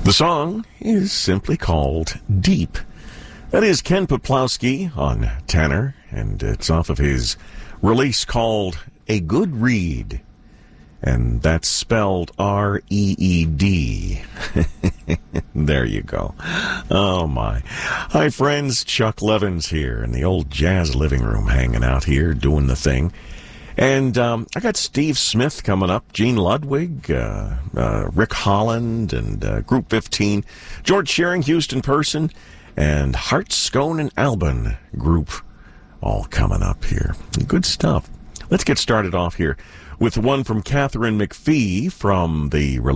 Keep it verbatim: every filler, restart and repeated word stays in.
The song is simply called Deep. That is Ken Peplowski on tenor, and it's off of his release called A Good Reed. And that's spelled R E E D. There you go. Oh, my. Hi, friends. Chuck Levins here in the old jazz living room, hanging out here, doing the thing. And um, I got Steve Smith coming up, Gene Ludwig, uh, uh, Rick Holland, and uh, Group fifteen, George Shearing, Houston Person, and Hart, Scone, and Albin Group all coming up here. Good stuff. Let's get started off here with one from Catherine McPhee from the